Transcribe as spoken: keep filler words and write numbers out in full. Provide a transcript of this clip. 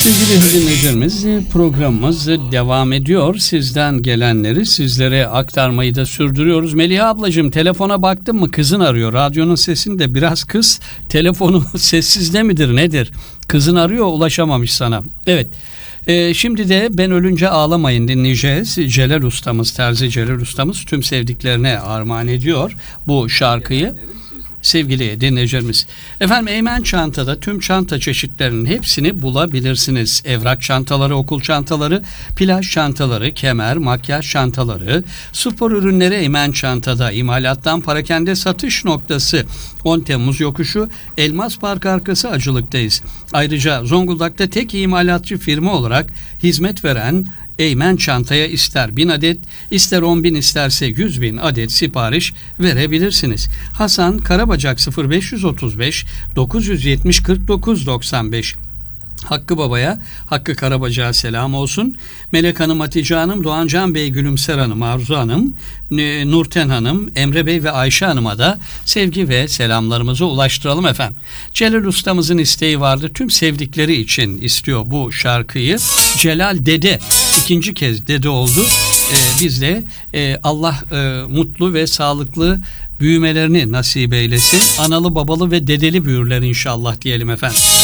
Sevgili dinleyicilerimiz, programımız devam ediyor. Sizden gelenleri sizlere aktarmayı da sürdürüyoruz. Melih ablacığım, telefona baktın mı? Kızın arıyor. Radyonun sesini de biraz kıs. Telefonu sessizde midir nedir? Kızın arıyor, ulaşamamış sana. Evet. Ee, şimdi de Ben Ölünce Ağlamayın dinleyeceğiz. Celal ustamız, Terzi Celal ustamız tüm sevdiklerine armağan ediyor bu şarkıyı. Sevgili dinleyicilerimiz, efendim Eymen Çanta'da tüm çanta çeşitlerinin hepsini bulabilirsiniz. Evrak çantaları, okul çantaları, plaj çantaları, kemer, makyaj çantaları, spor ürünleri Eymen Çanta'da. İmalattan parakende satış noktası on Temmuz yokuşu, Elmas Park arkası Acılık'tayız. Ayrıca Zonguldak'ta tek imalatçı firma olarak hizmet veren Eymen Çanta'ya ister bin adet, ister on bin, isterse yüz bin adet sipariş verebilirsiniz. Hasan Karabacak sıfır beş otuz beş dokuz yüz yetmiş kırk dokuz doksan beş. Hakkı Baba'ya, Hakkı Karabacak'a selam olsun. Melek Hanım, Hatice Hanım, Doğancan Bey, Gülümser Hanım, Arzu Hanım, Nurten Hanım, Emre Bey ve Ayşe Hanım'a da sevgi ve selamlarımızı ulaştıralım efendim. Celal ustamızın isteği vardı. Tüm sevdikleri için istiyor bu şarkıyı. Celal dede, ikinci kez dede oldu. Ee, biz de e, Allah e, mutlu ve sağlıklı büyümelerini nasip eylesin. Analı, babalı ve dedeli büyürler inşallah diyelim efendim.